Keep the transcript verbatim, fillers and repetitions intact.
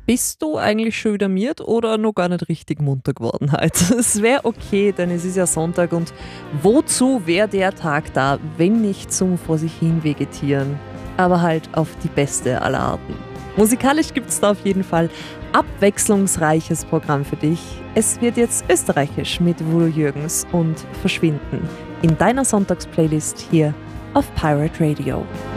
Bist du eigentlich schon wieder miert oder noch gar nicht richtig munter geworden heute? Es wäre okay, denn es ist ja Sonntag und wozu wäre der Tag da, wenn nicht zum vor sich hin vegetieren? Aber halt auf die beste aller Arten. Musikalisch gibt es da auf jeden Fall abwechslungsreiches Programm für dich. Es wird jetzt österreichisch mit Voodoo Jürgens und Verschwinden in deiner Sonntagsplaylist hier auf Pirate Radio.